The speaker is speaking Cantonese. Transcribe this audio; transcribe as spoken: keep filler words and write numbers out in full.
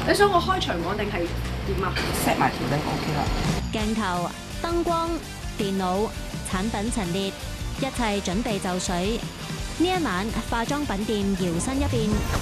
你想我開長網定係點啊 set 埋條 link OK 啦。 鏡頭、燈光、電腦、產品陳列，一切準備就緒。呢一晚化妝品店搖身一變。